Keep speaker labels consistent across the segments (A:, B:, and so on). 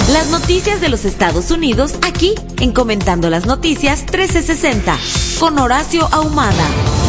A: Las noticias de los Estados Unidos aquí en Comentando las Noticias 1360 con Horacio Ahumada.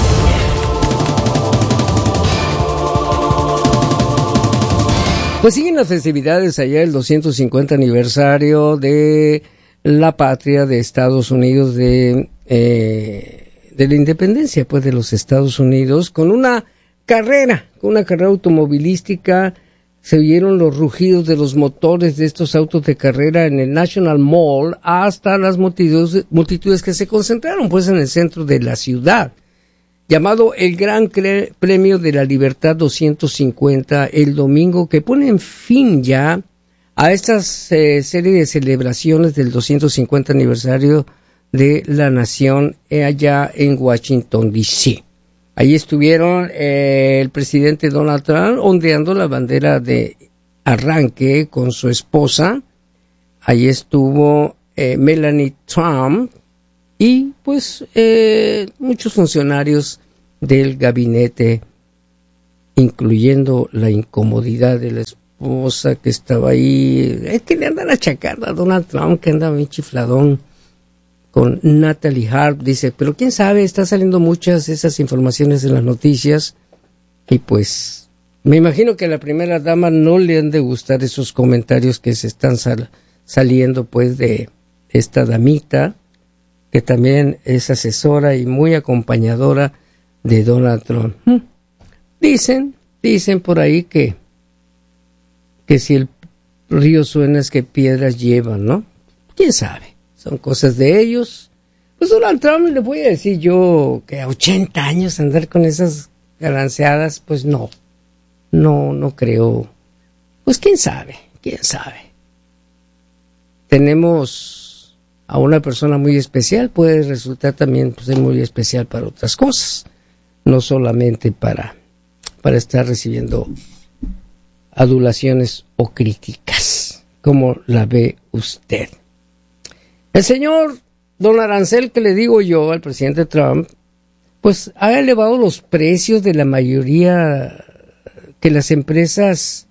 B: Pues siguen las festividades allá, el 250 aniversario de la patria de Estados Unidos, de la independencia pues de los Estados Unidos, con una carrera automovilística. Se oyeron los rugidos de los motores de estos autos de carrera en el National Mall hasta las multitudes que se concentraron pues en el centro de la ciudad, llamado el Gran Premio de la Libertad 250 el domingo, que pone fin ya a esta serie de celebraciones del 250 aniversario de la nación allá en Washington, D.C. Ahí estuvieron el presidente Donald Trump ondeando la bandera de arranque con su esposa. Ahí estuvo Melania Trump y pues muchos funcionarios del gabinete, incluyendo la incomodidad de la esposa que estaba ahí. Es que le andan achacando a Donald Trump, que anda bien chifladón con Natalie Harp, dice, pero quién sabe, está saliendo muchas de esas informaciones en las noticias, y pues me imagino que a la primera dama no le han de gustar esos comentarios que se están saliendo pues de esta damita, que también es asesora y muy acompañadora de Donald Trump. Dicen por ahí que si el río suena es que piedras llevan, ¿no? ¿Quién sabe? Son cosas de ellos. Pues Donald Trump, le voy a decir yo que a 80 años andar con esas galanceadas, pues no creo. Pues quién sabe. Tenemos a una persona muy especial, puede resultar también pues, ser muy especial para otras cosas, no solamente para estar recibiendo adulaciones o críticas, como la ve usted. El señor Don Arancel, que le digo yo al presidente Trump, pues ha elevado los precios de la mayoría que las empresas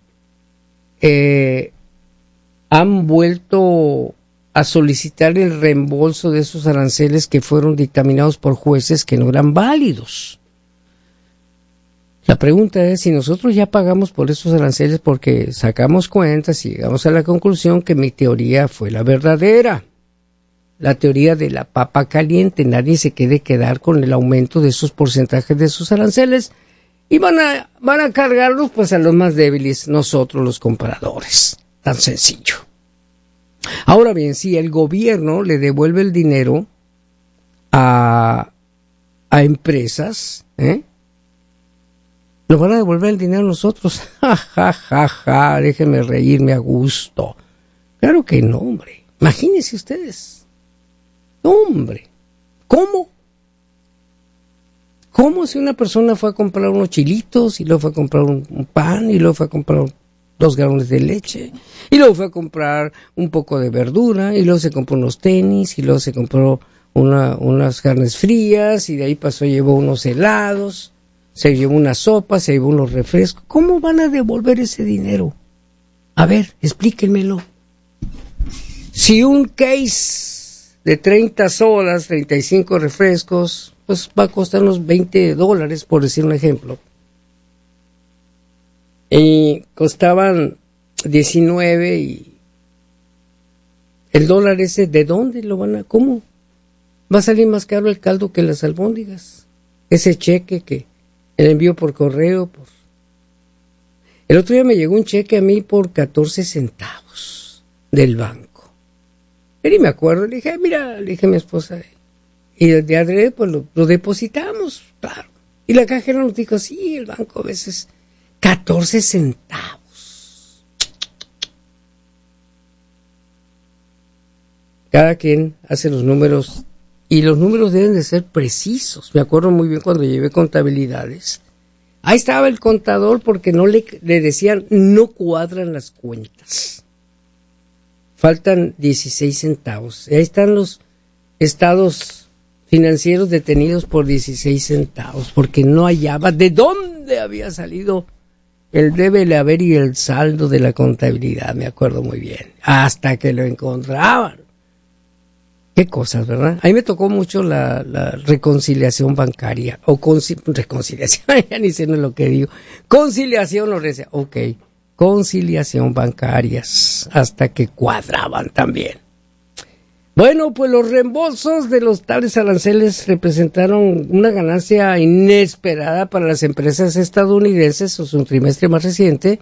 B: han vuelto a solicitar el reembolso de esos aranceles que fueron dictaminados por jueces que no eran válidos. La pregunta es si nosotros ya pagamos por esos aranceles, porque sacamos cuentas y llegamos a la conclusión que mi teoría fue la verdadera. La teoría de la papa caliente, nadie se quiere quedar con el aumento de esos porcentajes de esos aranceles y van a cargarlos pues a los más débiles, nosotros los compradores. Tan sencillo. Ahora bien, si el gobierno le devuelve el dinero a empresas, nos van a devolver el dinero a nosotros. Ja, déjenme reírme a gusto. Claro que no, hombre. Imagínense ustedes. Hombre, ¿cómo? ¿Cómo si una persona fue a comprar unos chilitos y luego fue a comprar un pan y luego fue a comprar 2 galones de leche y luego fue a comprar un poco de verdura y luego se compró unos tenis y luego se compró unas carnes frías y de ahí pasó, llevó unos helados, se llevó una sopa, se llevó unos refrescos? ¿Cómo van a devolver ese dinero? A ver, explíquenmelo. Si un case de 30 sodas, 35 refrescos, pues va a costar unos $20, por decir un ejemplo. Y costaban 19 y el dólar ese, ¿de dónde lo van a? ¿Cómo? Va a salir más caro el caldo que las albóndigas. Ese cheque que el envío por correo. El otro día me llegó un cheque a mí por 14 centavos del banco. Y me acuerdo, le dije, mira, le dije a mi esposa, y de adrede pues lo depositamos, claro. Y la cajera nos dijo, sí, el banco a veces 14 centavos. Cada quien hace los números, y los números deben de ser precisos. Me acuerdo muy bien cuando llevé contabilidades. Ahí estaba el contador porque no le decían, no cuadran las cuentas. Faltan 16 centavos. Ahí están los estados financieros detenidos por 16 centavos, porque no hallaba de dónde había salido el debe, el haber y el saldo de la contabilidad, me acuerdo muy bien, hasta que lo encontraban. Qué cosas, ¿verdad? A mí me tocó mucho la reconciliación bancaria, o reconciliación, ya ni sé lo que digo, conciliación, lo decía, ok, conciliación bancarias, hasta que cuadraban también. Bueno, pues los reembolsos de los tales aranceles representaron una ganancia inesperada para las empresas estadounidenses, en un trimestre más reciente,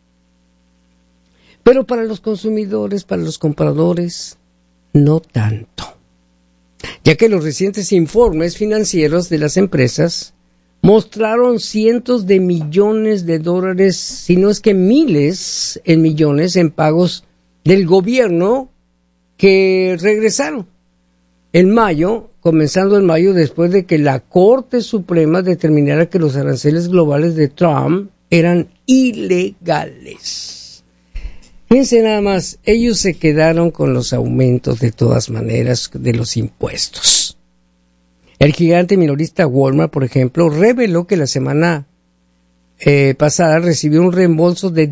B: pero para los consumidores, para los compradores, no tanto, ya que los recientes informes financieros de las empresas mostraron cientos de millones de dólares, si no es que miles en millones en pagos del gobierno que regresaron en mayo, comenzando en mayo después de que la Corte Suprema determinara que los aranceles globales de Trump eran ilegales. Fíjense nada más, ellos se quedaron con los aumentos de todas maneras de los impuestos. El gigante minorista Walmart, por ejemplo, reveló que la semana pasada recibió un reembolso de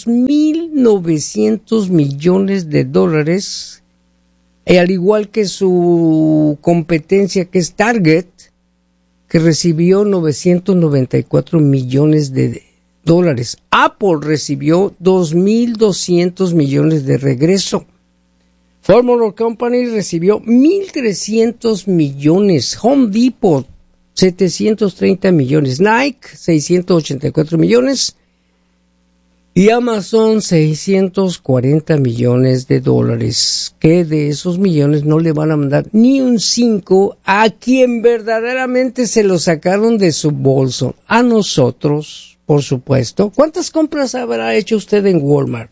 B: 2.900 millones de dólares, al igual que su competencia, que es Target, que recibió 994 millones de dólares. Apple recibió 2.200 millones de regreso. Ford Motor Company recibió 1.300 millones. Home Depot, 730 millones. Nike, 684 millones. Y Amazon, 640 millones de dólares. Que de esos millones no le van a mandar ni un 5 a quien verdaderamente se lo sacaron de su bolso. A nosotros, por supuesto. ¿Cuántas compras habrá hecho usted en Walmart?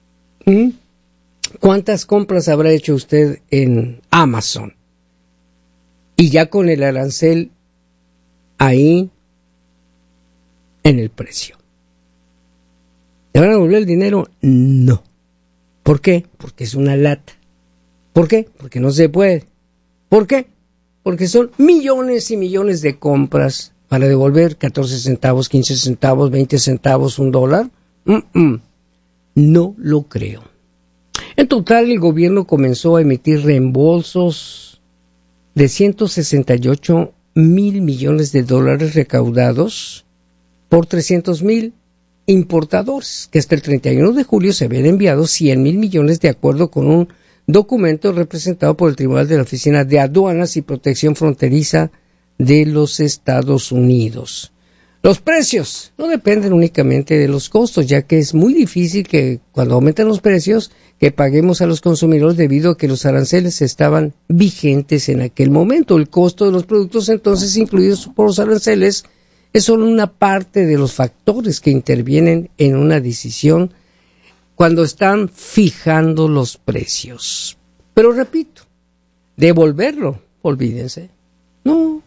B: ¿Cuántas compras habrá hecho usted en Amazon? Y ya con el arancel ahí en el precio. ¿Le van a devolver el dinero? No. ¿Por qué? Porque es una lata. ¿Por qué? Porque no se puede. ¿Por qué? Porque son millones y millones de compras para devolver 14 centavos, 15 centavos, 20 centavos, $1. No lo creo. En total, el gobierno comenzó a emitir reembolsos de 168 mil millones de dólares recaudados por 300 mil importadores, que hasta el 31 de julio se habían enviado 100 mil millones de acuerdo con un documento representado por el Tribunal de la Oficina de Aduanas y Protección Fronteriza de los Estados Unidos. Los precios no dependen únicamente de los costos, ya que es muy difícil que cuando aumentan los precios que paguemos a los consumidores debido a que los aranceles estaban vigentes en aquel momento. El costo de los productos entonces incluidos por los aranceles es solo una parte de los factores que intervienen en una decisión cuando están fijando los precios. Pero repito, devolverlo, olvídense. No.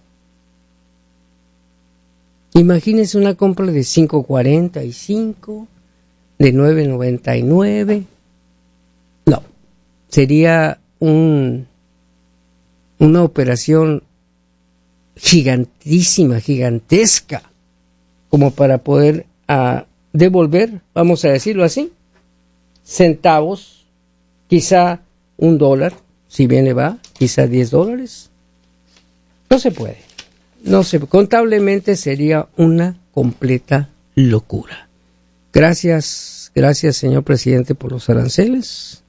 B: Imagínense una compra de $5.45, de $9.99. No, sería una operación gigantísima, gigantesca, como para poder devolver, vamos a decirlo así, centavos, quizá $1, si bien le va, quizá $10. No se puede. No sé, contablemente sería una completa locura. Gracias, señor presidente, por los aranceles,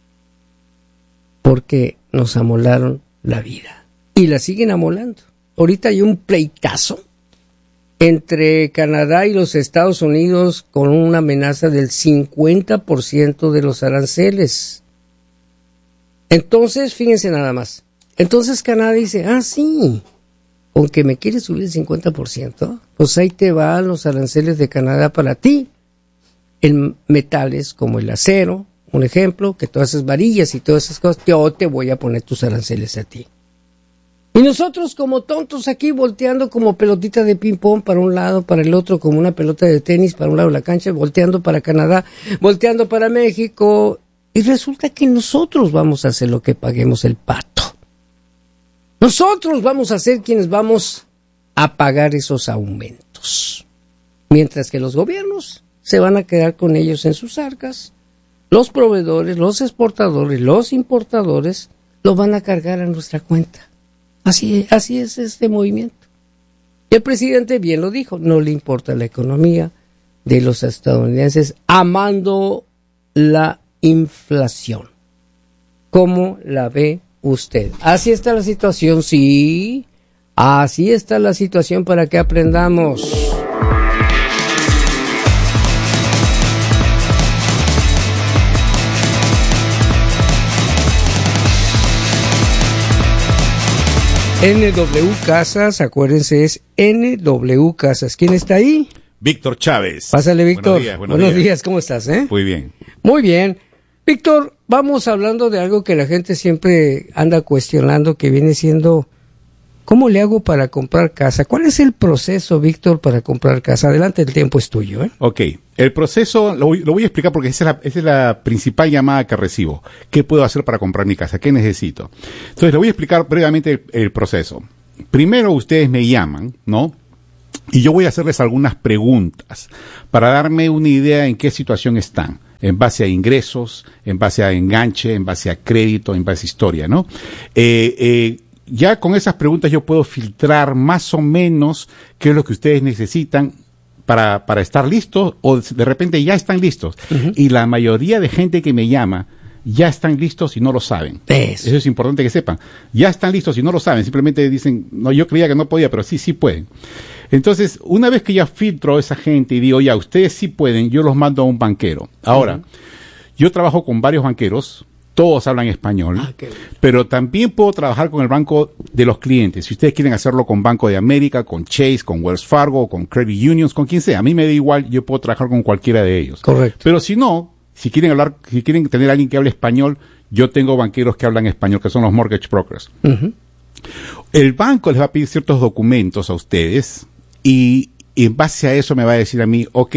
B: porque nos amolaron la vida y la siguen amolando. Ahorita hay un pleitazo entre Canadá y los Estados Unidos con una amenaza del 50% de los aranceles. Entonces, fíjense nada más. Entonces Canadá dice, sí, aunque me quieres subir el 50%, pues ahí te van los aranceles de Canadá para ti. En metales como el acero, un ejemplo, que todas esas varillas y todas esas cosas, yo te voy a poner tus aranceles a ti. Y nosotros como tontos aquí volteando como pelotita de ping-pong para un lado, para el otro, como una pelota de tenis para un lado de la cancha, volteando para Canadá, volteando para México. Y resulta que nosotros vamos a hacer lo que paguemos el pato. Nosotros vamos a ser quienes vamos a pagar esos aumentos. Mientras que los gobiernos se van a quedar con ellos en sus arcas. Los proveedores, los exportadores, los importadores lo van a cargar a nuestra cuenta. Así es este movimiento. Y el presidente bien lo dijo, no le importa la economía de los estadounidenses, amando la inflación. ¿Cómo la ve usted? Así está la situación, sí. Así está la situación para que aprendamos. NW Casas, acuérdense, es NW Casas. ¿Quién está ahí?
C: Víctor Chávez.
B: Pásale, Víctor.
C: Buenos días,
B: ¿cómo estás?
C: Muy bien.
B: Muy bien. Víctor, vamos hablando de algo que la gente siempre anda cuestionando, que viene siendo, ¿cómo le hago para comprar casa? ¿Cuál es el proceso, Víctor, para comprar casa? Adelante, el tiempo es tuyo, ¿eh?
C: Ok, el proceso lo voy a explicar porque esa es la principal llamada que recibo. ¿Qué puedo hacer para comprar mi casa? ¿Qué necesito? Entonces, le voy a explicar brevemente el proceso. Primero, ustedes me llaman, ¿no? Y yo voy a hacerles algunas preguntas para darme una idea en qué situación están, en base a ingresos, en base a enganche, en base a crédito, en base a historia, ¿no? Ya con esas preguntas yo puedo filtrar más o menos qué es lo que ustedes necesitan para estar listos, o de repente ya están listos. Uh-huh. Y la mayoría de gente que me llama ya están listos y no lo saben. Eso es importante que sepan. Ya están listos y no lo saben. Simplemente dicen, no, yo creía que no podía, pero sí pueden. Entonces, una vez que ya filtro a esa gente y digo, ya, ustedes sí pueden, yo los mando a un banquero. Ahora, yo trabajo con varios banqueros, todos hablan español, pero también puedo trabajar con el banco de los clientes. Si ustedes quieren hacerlo con Banco de América, con Chase, con Wells Fargo, con Credit Unions, con quien sea, a mí me da igual, yo puedo trabajar con cualquiera de ellos.
B: Correcto.
C: Pero si no, si quieren tener a alguien que hable español, yo tengo banqueros que hablan español, que son los mortgage brokers. Uh-huh. El banco les va a pedir ciertos documentos a ustedes y en base a eso me va a decir a mí, ok,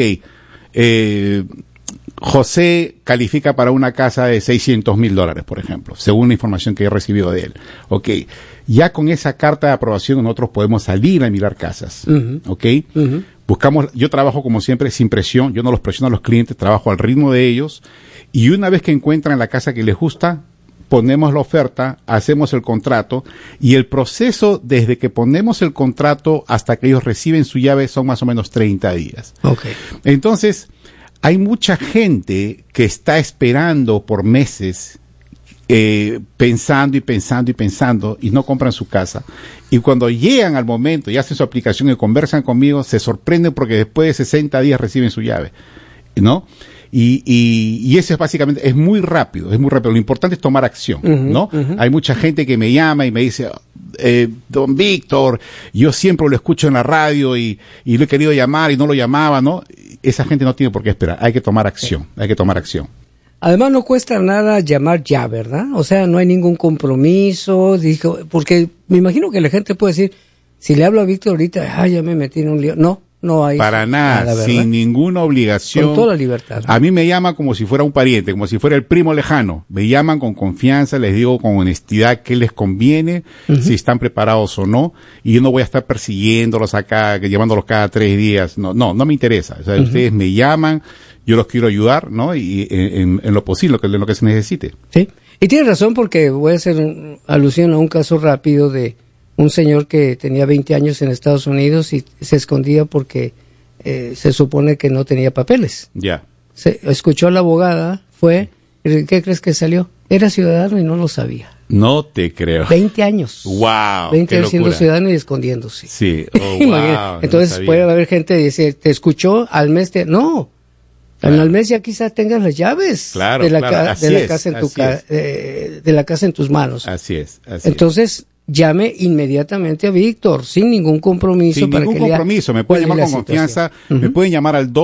C: José califica para una casa de $600,000, por ejemplo, según la información que he recibido de él. Ok, ya con esa carta de aprobación nosotros podemos salir a mirar casas. Uh-huh. Ok, uh-huh. Yo trabajo como siempre sin presión, yo no los presiono a los clientes, trabajo al ritmo de ellos, y una vez que encuentran la casa que les gusta, ponemos la oferta, hacemos el contrato, y el proceso desde que ponemos el contrato hasta que ellos reciben su llave son más o menos 30 días.
B: Okay.
C: Entonces, hay mucha gente que está esperando por meses, pensando y no compran su casa. Y cuando llegan al momento y hacen su aplicación y conversan conmigo, se sorprenden porque después de 60 días reciben su llave, ¿no? Y eso es básicamente, es muy rápido. Lo importante es tomar acción, ¿no? Uh-huh. Hay mucha gente que me llama y me dice, don Víctor, yo siempre lo escucho en la radio y lo he querido llamar y no lo llamaba, ¿no? Esa gente no tiene por qué esperar, hay que tomar acción.
B: Además no cuesta nada llamar ya, ¿verdad? O sea, no hay ningún compromiso, porque me imagino que la gente puede decir, si le hablo a Víctor ahorita, ya me metí en un lío. No hay.
C: Para nada, sin ninguna obligación.
B: Con toda la libertad.
C: A mí me llama como si fuera un pariente, como si fuera el primo lejano. Me llaman con confianza, les digo con honestidad qué les conviene, uh-huh. Si están preparados o no. Y yo no voy a estar persiguiéndolos acá, llamándolos cada 3 días. No me interesa. O sea, uh-huh. Ustedes me llaman, yo los quiero ayudar, ¿no? Y en lo posible, en lo que se necesite. Sí.
B: Y tienes razón porque voy a hacer alusión a un caso rápido de un señor que tenía 20 años en Estados Unidos y se escondía porque se supone que no tenía papeles.
C: Ya.
B: Se escuchó a la abogada, fue, ¿qué crees que salió? Era ciudadano y no lo sabía.
C: No te creo.
B: 20 años.
C: Wow.
B: 20 años siendo ciudadano y escondiéndose.
C: Sí. Oh, wow.
B: Entonces puede haber gente que dice, ¿te escuchó al mes? No. Claro. Al mes ya quizás tengas las llaves de la casa en tus manos.
C: Así es.
B: Entonces, llame inmediatamente a Víctor, sin ningún compromiso.
C: Sin ningún compromiso, me pueden llamar con confianza, uh-huh. Me pueden llamar al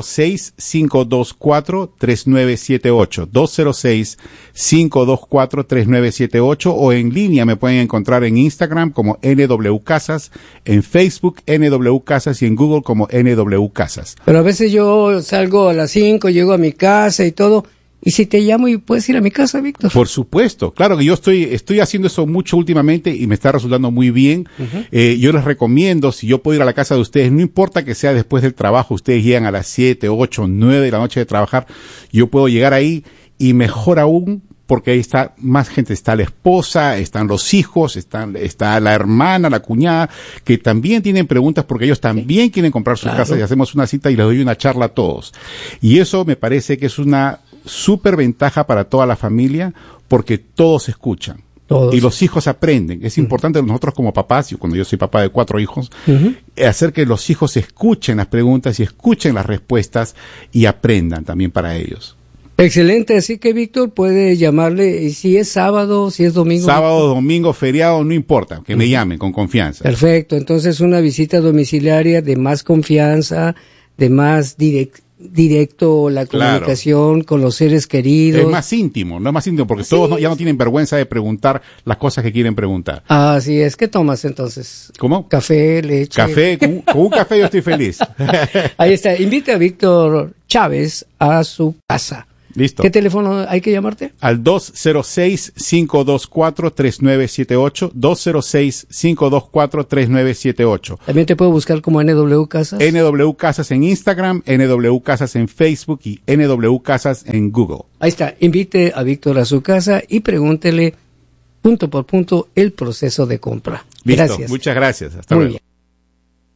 C: 206-524-3978, 206-524-3978, o en línea me pueden encontrar en Instagram como NW Casas, en Facebook NW Casas y en Google como NW Casas.
B: Pero a veces yo salgo a las 5, llego a mi casa y todo, ¿Y si te llamo y puedes ir a mi casa, Víctor?
C: Por supuesto, claro que yo estoy haciendo eso mucho últimamente y me está resultando muy bien. Yo les recomiendo, si yo puedo ir a la casa de ustedes, no importa que sea después del trabajo, ustedes llegan a las 7, 8, 9 de la noche de trabajar, yo puedo llegar ahí y mejor aún, porque ahí está más gente, está la esposa, están los hijos, está la hermana, la cuñada, que también tienen preguntas porque ellos también quieren comprar sus casas y hacemos una cita y les doy una charla a todos. Y eso me parece que es una súper ventaja para toda la familia porque todos escuchan. Y los hijos aprenden. Es importante nosotros como papás, cuando yo soy papá de 4 hijos, hacer que los hijos escuchen las preguntas y escuchen las respuestas y aprendan también para ellos.
B: Excelente, así que Víctor puede llamarle, y si es sábado, si es domingo.
C: Sábado, domingo, feriado, no importa, que me llamen con confianza.
B: Perfecto, entonces una visita domiciliaria de más confianza, de más directo la comunicación con los seres queridos.
C: Es más íntimo, no es más íntimo, porque todos ya no tienen vergüenza de preguntar las cosas que quieren preguntar.
B: Así es, ¿qué tomas entonces?
C: ¿Cómo?
B: Café, leche.
C: Café, con un café yo estoy feliz.
B: Ahí está, invite a Víctor Chávez a su casa.
C: Listo.
B: ¿Qué teléfono hay que llamarte?
C: Al 206-524-3978, 206-524-3978.
B: También te puedo buscar como NW Casas.
C: NW Casas en Instagram, NW Casas en Facebook y NW Casas en Google.
B: Ahí está, invite a Víctor a su casa y pregúntele punto por punto el proceso de compra.
C: Listo,
B: Gracias.
C: muchas gracias. Hasta
B: Muy
C: luego.
B: bien.